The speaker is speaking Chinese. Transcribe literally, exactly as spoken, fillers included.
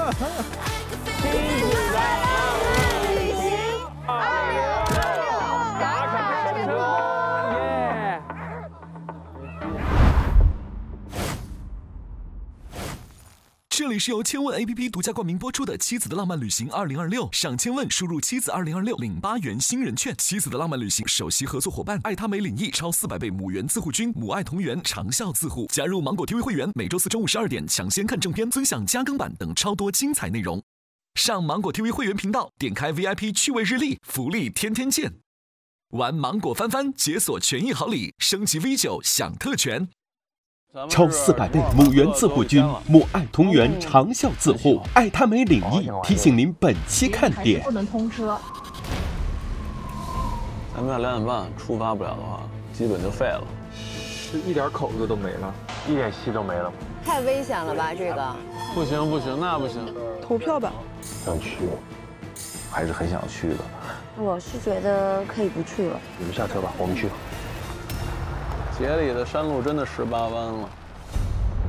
这里是由千问 A P P 独家冠名播出的《妻子的浪漫旅行二零二六》，上千问输入“妻子二零二六”领八元新人券。妻子的浪漫旅行首席合作伙伴爱他美领益超四百倍母源自护菌，母爱同源长效自护。加入芒果 T V 会员，每周四中午十二点抢先看正片，尊享加更版等超多精彩内容。上芒果 T V 会员频道，点开 V I P 趣味日历，福利天天见。玩芒果翻翻，解锁权益好礼，升级 V 九享特权。 超四百倍母源自护菌，母爱同源长效自护。爱他美领益提醒您本期看点。 不能通车。 咱们要两点半出发不了的话，基本就废了。 这一点口子都没了， 一点戏都没了。 太危险了吧，这个。 不行不行，那不行。 投票吧。 想去，还是很想去的。 我是觉得可以不去了。 你们下车吧，我们去。 节里的山路真的十八弯了。